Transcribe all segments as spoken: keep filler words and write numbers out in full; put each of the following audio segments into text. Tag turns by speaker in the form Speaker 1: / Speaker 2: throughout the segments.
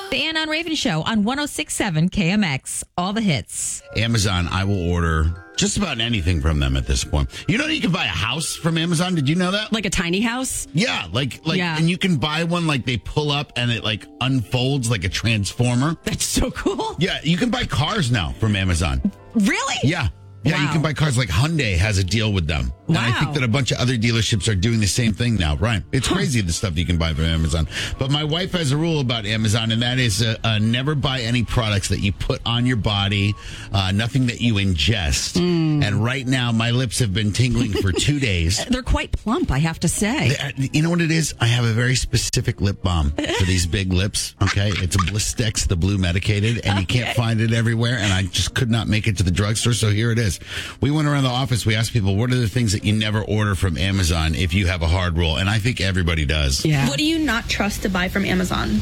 Speaker 1: The Anna and Raven Show on one oh six point seven K M X. All the hits.
Speaker 2: Amazon, I will order just about anything from them at this point. You know you can buy a house from Amazon? Did you know that?
Speaker 3: Like a tiny house?
Speaker 2: Yeah, like like
Speaker 3: Yeah.
Speaker 2: and you can buy one like they pull up and it like unfolds like a transformer.
Speaker 3: That's so cool.
Speaker 2: Yeah, you can buy cars now from Amazon.
Speaker 3: Really?
Speaker 2: Yeah. Yeah, you
Speaker 3: Wow.
Speaker 2: can buy cars like Hyundai has a deal with them. And I
Speaker 3: Wow.
Speaker 2: think that a bunch of other dealerships are doing the same thing now. Right. It's crazy the stuff you can buy from Amazon. But my wife has a rule about Amazon, and that is uh, uh, never buy any products that you put on your body, uh, nothing that you ingest.
Speaker 3: Mm.
Speaker 2: And right now, my lips have been tingling for two days.
Speaker 3: They're quite plump, I have to say.
Speaker 2: Uh, You know what it is? I have a very specific lip balm for these big lips. Okay. It's a Blistex, the blue medicated, and you can't find it everywhere. And I just could not make it to the drugstore. So here it is. We went around the office. We asked people, what are the things that you never order from Amazon if you have a hard rule? And I think everybody does.
Speaker 3: Yeah.
Speaker 4: What do you not trust to buy from Amazon?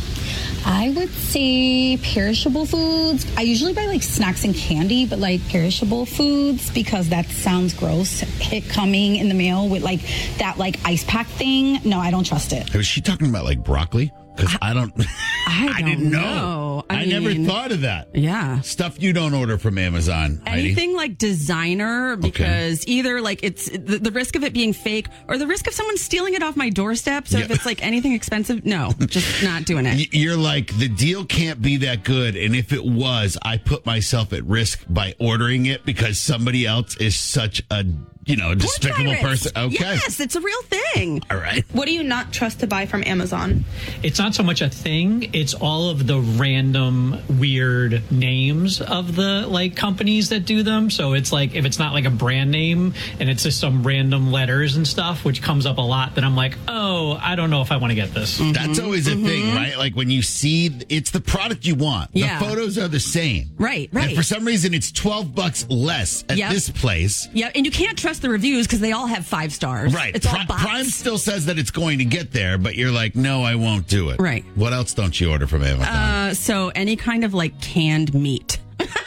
Speaker 5: I would say perishable foods. I usually buy like snacks and candy, but like perishable foods because that sounds gross. Hit coming in the mail with like that like ice pack thing. No, I don't trust it.
Speaker 2: Was she talking about like broccoli? Because I, don't,
Speaker 3: I
Speaker 2: I
Speaker 3: don't
Speaker 2: didn't know.
Speaker 3: know.
Speaker 2: I,
Speaker 3: I
Speaker 2: never
Speaker 3: mean-
Speaker 2: thought of that.
Speaker 3: Yeah.
Speaker 2: Stuff you don't order from Amazon, Heidi.
Speaker 3: Anything like designer, because either like it's the, the risk of it being fake or the risk of someone stealing it off my doorstep. So if
Speaker 2: Yeah.
Speaker 3: it's like anything expensive, no, just not doing it.
Speaker 2: Y- You're like, the deal can't be that good. And if it was, I put myself at risk by ordering it because somebody else is such a, you know, despicable
Speaker 3: Virus.
Speaker 2: person. Okay.
Speaker 3: Yes, it's a real thing.
Speaker 2: All right.
Speaker 4: What do you not trust to buy from Amazon?
Speaker 6: It's not so much a thing, it's all of the random weird names of the like companies that do them. So it's like if it's not like a brand name and it's just some random letters and stuff, which comes up a lot, then I'm like, oh, I don't know if I want to get this.
Speaker 2: That's always a thing, right? Like when you see it's the product you want.
Speaker 3: Yeah.
Speaker 2: The photos are the same.
Speaker 3: Right,
Speaker 2: And
Speaker 3: right.
Speaker 2: for some reason it's twelve bucks less at
Speaker 3: Yep.
Speaker 2: this place.
Speaker 3: Yeah, and you can't trust the reviews because they all have five stars.
Speaker 2: Right.
Speaker 3: It's all
Speaker 2: Pri-
Speaker 3: bots.
Speaker 2: Prime still says that it's going to get there, but you're like, no, I won't do it.
Speaker 3: Right.
Speaker 2: What else don't you order from Amazon?
Speaker 3: Uh, so any kind of like canned meat.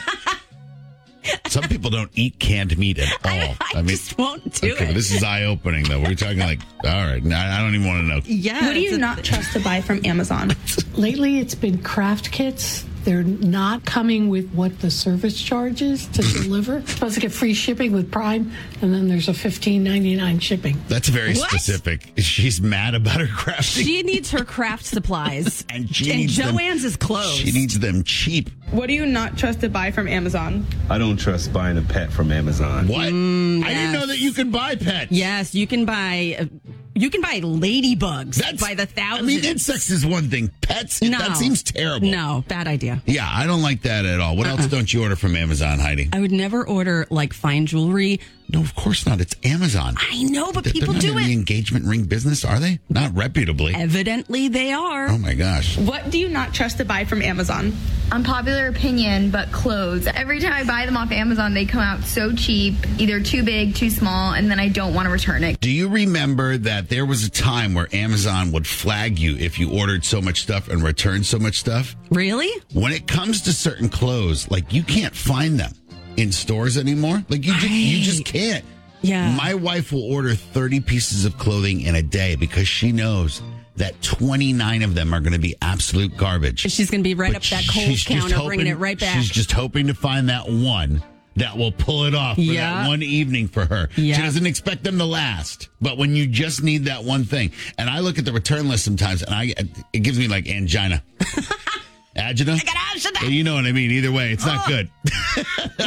Speaker 2: Some people don't eat canned meat at all.
Speaker 3: I, just won't do
Speaker 2: okay,
Speaker 3: it.
Speaker 2: this is eye opening though. We're talking like, all right, I I don't even want to know.
Speaker 3: Yeah.
Speaker 4: What do
Speaker 3: it's
Speaker 4: you
Speaker 3: a-
Speaker 4: not trust to buy from Amazon?
Speaker 7: Lately, it's been craft kits. They're not coming with what the service charge is to deliver. Supposed to get free shipping with Prime, and then there's a fifteen ninety-nine shipping.
Speaker 2: That's very
Speaker 3: What?
Speaker 2: specific. She's mad about her crafting.
Speaker 3: She needs her craft supplies.
Speaker 2: and she needs them-
Speaker 3: Joanne's is closed.
Speaker 2: She needs them cheap.
Speaker 4: What do you not trust to buy from Amazon?
Speaker 8: I don't trust buying a pet from Amazon.
Speaker 2: What? I didn't know
Speaker 3: yes.
Speaker 2: that you could buy pets.
Speaker 3: Yes, you can buy. Uh, you can buy ladybugs
Speaker 2: That's
Speaker 3: by the
Speaker 2: I
Speaker 3: thousands.
Speaker 2: mean, insects is one thing. Pets,
Speaker 3: No.
Speaker 2: that seems terrible.
Speaker 3: No, bad idea.
Speaker 2: Yeah, I don't like that at all. What else don't you order from Amazon, Heidi?
Speaker 3: I would never order like fine jewelry.
Speaker 2: No, of course not. It's Amazon.
Speaker 3: I know, but
Speaker 2: They're
Speaker 3: people
Speaker 2: not
Speaker 3: do
Speaker 2: in the
Speaker 3: it.
Speaker 2: engagement ring business, are they? Not reputably.
Speaker 3: Evidently, they are.
Speaker 2: Oh my gosh.
Speaker 4: What do you not trust to buy from Amazon?
Speaker 9: Unpopular opinion, but clothes. Every time I buy them off Amazon, they come out so cheap, either too big, too small, and then I don't want to return it.
Speaker 2: Do you remember that there was a time where Amazon would flag you if you ordered so much stuff and returned so much stuff?
Speaker 3: Really?
Speaker 2: When it comes to certain clothes, like you can't find them in stores anymore. Like you just, you just can't.
Speaker 3: Yeah.
Speaker 2: My wife will order thirty pieces of clothing in a day because she knows that twenty-nine of them are going to be absolute garbage.
Speaker 3: She's going to be right
Speaker 2: But
Speaker 3: up that
Speaker 2: she's
Speaker 3: cold
Speaker 2: just
Speaker 3: counter,
Speaker 2: hoping-
Speaker 3: bringing it right back.
Speaker 2: She's just hoping to find that one that will pull it off for
Speaker 3: Yeah.
Speaker 2: that one evening for her.
Speaker 3: Yeah.
Speaker 2: She doesn't expect them to last, but when you just need that one thing. And I look at the return list sometimes and I it gives me like angina. Agita?
Speaker 3: I got angina.
Speaker 2: Well, you know what I mean. Either way, it's not
Speaker 3: Oh.
Speaker 2: good.